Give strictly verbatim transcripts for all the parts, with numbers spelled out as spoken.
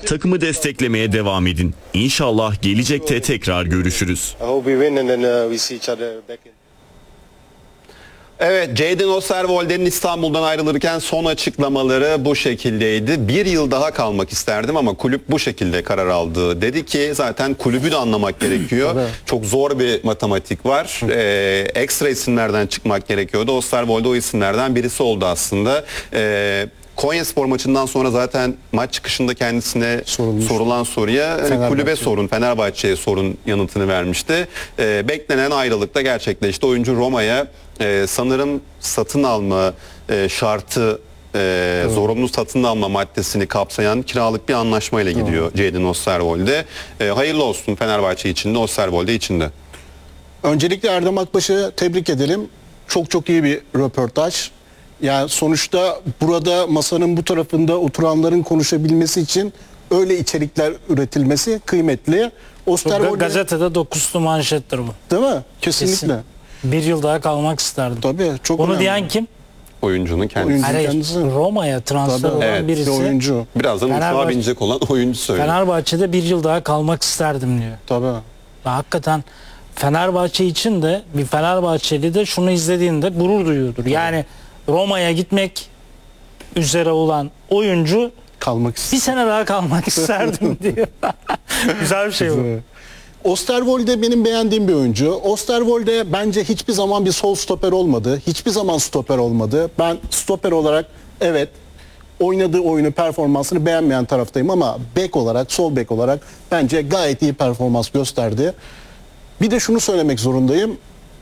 Takımı desteklemeye devam edin. İnşallah gelecekte tekrar görüşürüz. Evet, Jadon Osterwolde'nin İstanbul'dan ayrılırken son açıklamaları bu şekildeydi. Bir yıl daha kalmak isterdim ama kulüp bu şekilde karar aldı. Dedi ki zaten kulübü de anlamak gerekiyor. Çok zor bir matematik var. Ee, ekstra isimlerden çıkmak gerekiyordu. Osterwolde o isimlerden birisi oldu aslında. Ee, Konyaspor maçından sonra zaten maç çıkışında kendisine Sorulmuş. sorulan soruya hani kulübe sorun, Fenerbahçe'ye sorun yanıtını vermişti. Ee, beklenen ayrılık da gerçekleşti. Oyuncu Roma'ya e, sanırım satın alma e, şartı, e, evet. zorunlu satın alma maddesini kapsayan kiralık bir anlaşmayla gidiyor evet. Jadon Osterwolde. E, hayırlı olsun Fenerbahçe için de Osterwolde için de. Öncelikle Erdem Akbaş'ı tebrik edelim. Çok çok iyi bir röportaj. Yani sonuçta burada masanın bu tarafında oturanların konuşabilmesi için öyle içerikler üretilmesi kıymetli. Osterwolde gazetede dokuzlu manşettir bu. Değil mi? Kesinlikle. Kesin. Bir yıl daha kalmak isterdim. Tabii. Çok Bunu önemli. diyen kim? Oyuncunun kendisi. Hayır, kendisi. Roma'ya transfer Tabii. olan evet, birisi. Oyuncu. Birazdan uçağa binecek olan oyuncu söylüyor. Fenerbahçe'de bir yıl daha kalmak isterdim diyor. Tabii. Ve hakikaten Fenerbahçe için de bir Fenerbahçeli de şunu izlediğinde gurur duyuyordur. Yani Roma'ya gitmek üzere olan oyuncu kalmak bir sene daha kalmak isterdim diyor. Güzel bir şey bu. Osterwolde benim beğendiğim bir oyuncu. Osterwolde bence hiçbir zaman bir sol stoper olmadı. Hiçbir zaman stoper olmadı. Ben stoper olarak evet oynadığı oyunu, performansını beğenmeyen taraftayım ama bek olarak, sol bek olarak bence gayet iyi performans gösterdi. Bir de şunu söylemek zorundayım.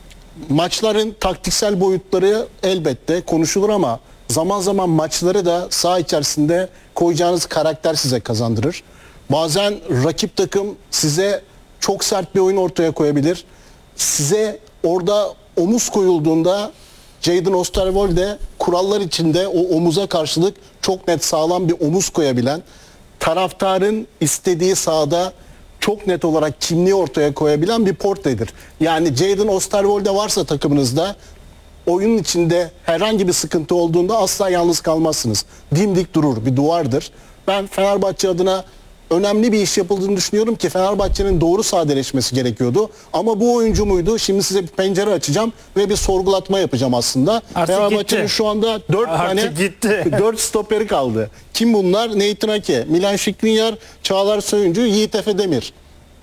Maçların taktiksel boyutları elbette konuşulur ama zaman zaman maçları da saha içerisinde koyacağınız karakter size kazandırır. Bazen rakip takım size çok sert bir oyun ortaya koyabilir. Size orada omuz koyulduğunda Jadon Osterwolde kurallar içinde o omuza karşılık çok net sağlam bir omuz koyabilen, taraftarın istediği sahada çok net olarak kimliği ortaya koyabilen bir portredir. Yani Jadon Osterwolde varsa takımınızda oyunun içinde herhangi bir sıkıntı olduğunda asla yalnız kalmazsınız. Dimdik durur, bir duvardır. Ben Fenerbahçe adına önemli bir iş yapıldığını düşünüyorum ki Fenerbahçe'nin doğru sadeleşmesi gerekiyordu. Ama bu oyuncu muydu? Şimdi size bir pencere açacağım ve bir sorgulatma yapacağım aslında. Fenerbahçe'nin şu anda dört tane dört stoperi kaldı. Kim bunlar? Nathan Ake, Milan Skriniar, Çağlar Söyüncü, Yiğit Efe Demir.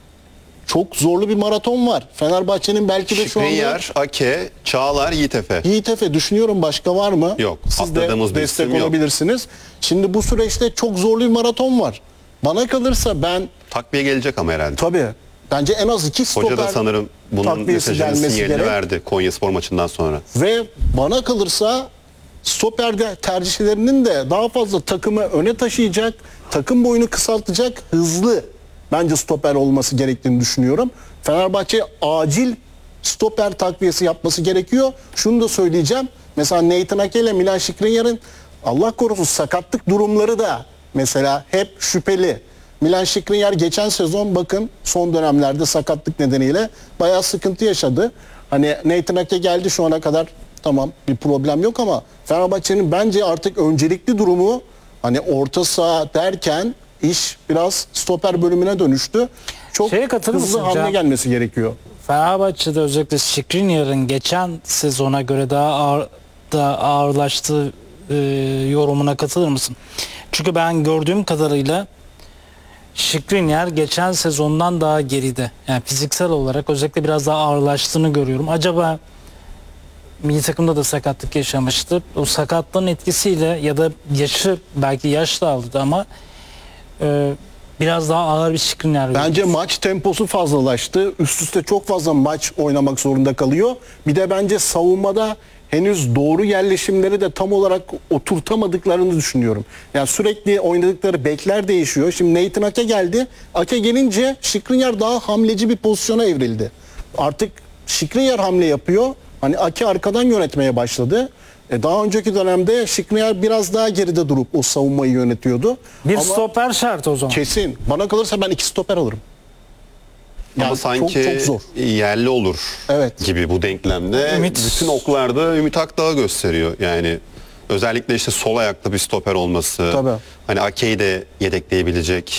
Çok zorlu bir maraton var. Fenerbahçe'nin belki de şu anda... Skriniar, Ake, Çağlar, Yiğit Efe. Yiğit Efe düşünüyorum, başka var mı? Yok. Siz de destek olabilirsiniz. Yok. Şimdi bu süreçte çok zorlu bir maraton var. Bana kalırsa ben... Takviye gelecek ama herhalde. Tabii. Bence en az iki stoper... Hoca da sanırım bunun mesajının sinyalini verdi Konyaspor maçından sonra. Ve bana kalırsa stoperde tercihlerinin de daha fazla takımı öne taşıyacak, takım boyunu kısaltacak, hızlı bence stoper olması gerektiğini düşünüyorum. Fenerbahçe acil stoper takviyesi yapması gerekiyor. Şunu da söyleyeceğim. Mesela Nathan Ake ile Milan Skriniar'ın Allah korusun sakatlık durumları da mesela hep şüpheli. Milan Skriniar geçen sezon bakın son dönemlerde sakatlık nedeniyle bayağı sıkıntı yaşadı. Hani Nathan Ake geldi şu ana kadar, tamam bir problem yok ama Fenerbahçe'nin bence artık öncelikli durumu hani orta saha derken iş biraz stoper bölümüne dönüştü. Çok hızlı hamle gelmesi gerekiyor. Fenerbahçe'de özellikle Skriniar'ın geçen sezona göre daha ağır, daha ağırlaştığı e, yorumuna katılır mısın? Çünkü ben gördüğüm kadarıyla Skriniar geçen sezondan daha geride. Yani fiziksel olarak özellikle biraz daha ağırlaştığını görüyorum. Acaba milli takımda da sakatlık yaşamıştı. O sakatlığın etkisiyle ya da yaşı, belki yaş da aldı ama e, biraz daha ağır bir Skriniar. Bence maç temposu fazlalaştı. Üst üste çok fazla maç oynamak zorunda kalıyor. Bir de bence savunmada henüz doğru yerleşimleri de tam olarak oturtamadıklarını düşünüyorum. Yani sürekli oynadıkları bekler değişiyor. Şimdi Nathan Ake geldi. Ake gelince Skriniar daha hamleci bir pozisyona evrildi. Artık Skriniar hamle yapıyor. Hani Ake arkadan yönetmeye başladı. E daha önceki dönemde Skriniar biraz daha geride durup o savunmayı yönetiyordu. Bir Ama stoper şart o zaman. kesin. Bana kalırsa ben iki stoper alırım. Yani ama sanki çok, çok zor. Yerli olur evet. gibi bu denklemde. Ümit. Bütün oklarda Ümit Akdağ'ı gösteriyor. Yani özellikle işte sol ayakta bir stoper olması. Tabii. Hani Ake'yi de yedekleyebilecek